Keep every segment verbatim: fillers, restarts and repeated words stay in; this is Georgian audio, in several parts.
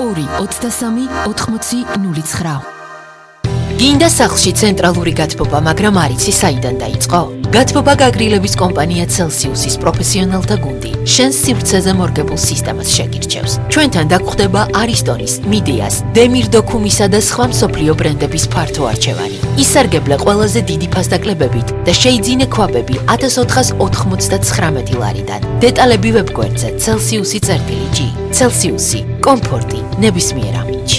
ორი ოცდასამი ოთხმოცი ნული ცხრა. გინდა სახლში ცენტრალური გათბობა, მაგრამ არ იცი საიდან დაიწყო? გათბობა გაგრილების კომპანია Celsius-ის პროფესიონალთა გუნდი შენს სივრცეზე მორგებულ სისტემას შეგირჩევს. ჩვენთან დაგხვდება არისტონის, მიდეას, დემირდოქუმისა და სხვა მსოფლიო ბრენდების ფართო არჩევანი. ისარგებლე ყველაზე დიდი ფასდაკლებებით და შეიძინე ქვაბები ათას ოთხას ოთხმოცდათხრამეტი ლარიდან. დეტალები ვებგვერდზე Celsius-ი წერტილი G. Celsius-ი, კომფორტი ნებისმიერ ამინდში.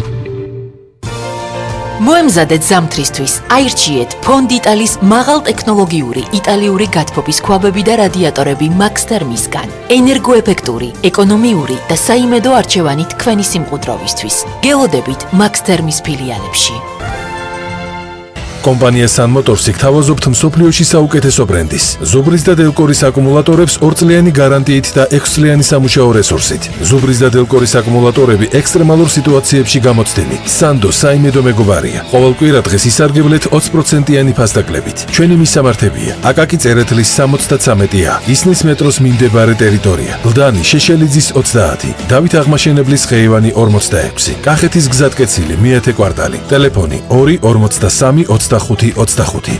მოემზადეთ ზამთრისთვის, აირჩიეთ ფონდიტალის მაღალტექნოლოგიური იტალიური გათბობის ქვაბები და რადიატორები Max Thermisგან. ენერგოეფექტური, ეკონომიური და საიმედო არჩევანი თქვენი სიმყუდროვისთვის. გელოდებით Max Thermis ფილიალებში. კომპანია Sun Motors-ი გთავაზობთ მსოფლიოში საუკეთესო ბრენდის, ზუბრის და დელკორის აკუმულატორებს ორწლიანი გარანტიით და ექვსწლიანი სამუშაო რესურსით. ზუბრის და დელკორის აკუმულატორები ექსტრემალურ სიტუაციებში გამოცდილი. Sando საიმედო მეგობარია. ყოველ კვირა დღეს ისარგებლეთ ოცი პროცენტიანი ფასდაკლებით. ჩვენი მისამართებია: აკაკი წერეთლის სამოცდათვრამეტი A, ისნის მეტროს მიმდებარე ტერიტორია, გლდანი შეშელიძის ოცდაათი, დავით აღმაშენებლის ხეივანი ორმოცდაექვსი, კახეთის გზატკეცილი მეათე კვარტალი, ტელეფონი ორი ორმოცდასამი ოცდახუთი ოცდახუთი.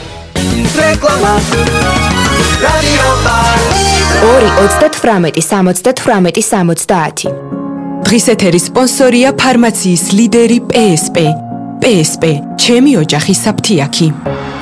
ორი ოცდათვრამეტი სამოცდათვრამეტი სამოცდაათი. დღის ეთერის სპონსორია ფარმაციის ლიდერი P S P. P S P, ჩემი ოჯახის საფთიაქი.